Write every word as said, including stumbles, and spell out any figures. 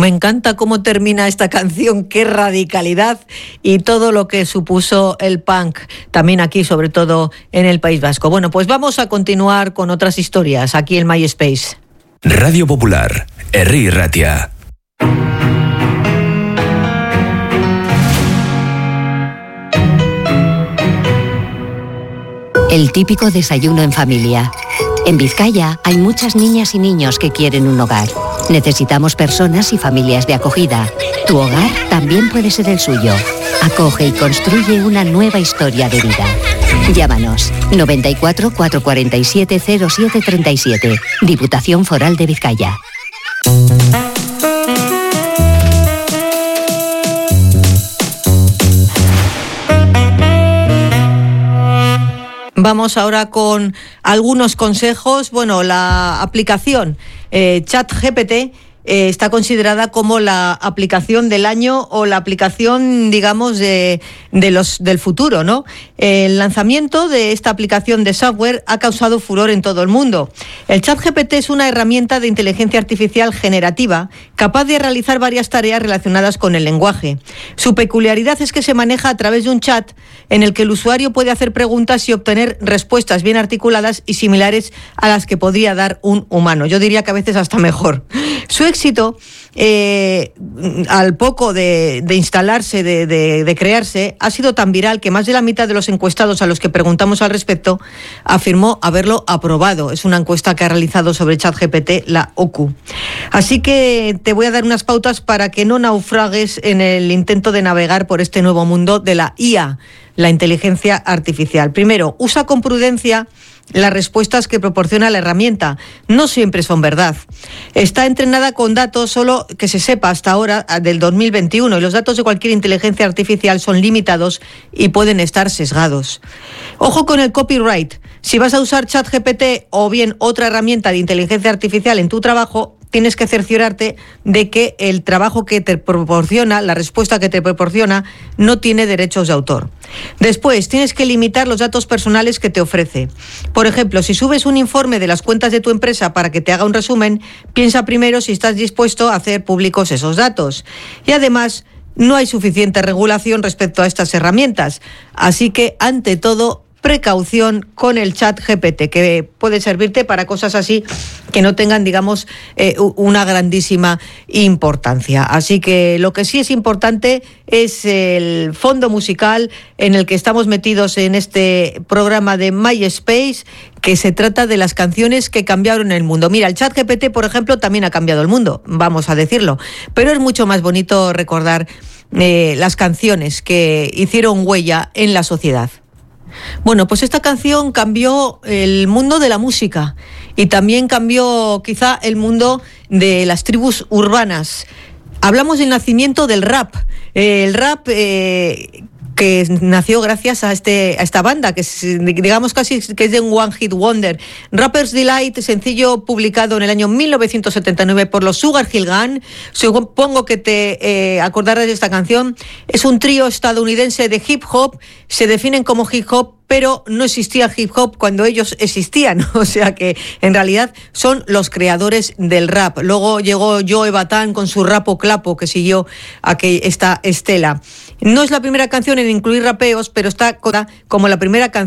Me encanta cómo termina esta canción, qué radicalidad y todo lo que supuso el punk, también aquí, sobre todo en el País Vasco. Bueno, pues vamos a continuar con otras historias aquí en MySpace. Radio Popular, Herri Ratia. El típico desayuno en familia. En Vizcaya hay muchas niñas y niños que quieren un hogar. Necesitamos personas y familias de acogida. Tu hogar también puede ser el suyo. Acoge y construye una nueva historia de vida. Llámanos noventa y cuatro, cuatrocientos cuarenta y siete, cero siete treinta y siete. Diputación Foral de Vizcaya. Vamos ahora con algunos consejos. Bueno, la aplicación eh, ChatGPT eh, está considerada como la aplicación del año o la aplicación, digamos, de, de los del futuro, ¿no? El lanzamiento de esta aplicación de software ha causado furor en todo el mundo. El ChatGPT es una herramienta de inteligencia artificial generativa capaz de realizar varias tareas relacionadas con el lenguaje. Su peculiaridad es que se maneja a través de un chat en el que el usuario puede hacer preguntas y obtener respuestas bien articuladas y similares a las que podría dar un humano. Yo diría que a veces hasta mejor. Su éxito, eh, al poco de, de instalarse, de, de, de crearse, ha sido tan viral que más de la mitad de los encuestados a los que preguntamos al respecto afirmó haberlo aprobado. Es una encuesta que ha realizado sobre ChatGPT la O C U. Así que te voy a dar unas pautas para que no naufragues en el intento de navegar por este nuevo mundo de la I A, la inteligencia artificial. Primero, usa con prudencia las respuestas que proporciona la herramienta. No siempre son verdad. Está entrenada con datos solo que se sepa hasta ahora del dos mil veintiuno y los datos de cualquier inteligencia artificial son limitados y pueden estar sesgados. Ojo con el copyright. Si vas a usar ChatGPT o bien otra herramienta de inteligencia artificial en tu trabajo, tienes que cerciorarte de que el trabajo que te proporciona, la respuesta que te proporciona, no tiene derechos de autor. Después, tienes que limitar los datos personales que te ofrece. Por ejemplo, si subes un informe de las cuentas de tu empresa para que te haga un resumen, piensa primero si estás dispuesto a hacer públicos esos datos. Y además, no hay suficiente regulación respecto a estas herramientas. Así que, ante todo, precaución con el ChatGPT, que puede servirte para cosas así que no tengan, digamos, eh, una grandísima importancia. Así que lo que sí es importante es el fondo musical en el que estamos metidos en este programa de MySpace, que se trata de las canciones que cambiaron el mundo. Mira, el ChatGPT, por ejemplo, también ha cambiado el mundo, vamos a decirlo, pero es mucho más bonito recordar eh, las canciones que hicieron huella en la sociedad. Bueno, pues esta canción cambió el mundo de la música y también cambió quizá el mundo de las tribus urbanas. Hablamos del nacimiento del rap. El rap eh, que nació gracias a este a esta banda, que es, digamos casi que es de un One Hit Wonder. Rapper's Delight, sencillo publicado en el año mil novecientos setenta y nueve por los Sugar Hill Gang. Supongo que te eh, acordarás de esta canción. Es un trío estadounidense de hip hop. Se definen como hip hop, pero no existía hip hop cuando ellos existían, o sea que en realidad son los creadores del rap. Luego llegó Joe Batán con su Rapo Clapo, que siguió a que esta estela. No es la primera canción en incluir rapeos, pero está como la primera canción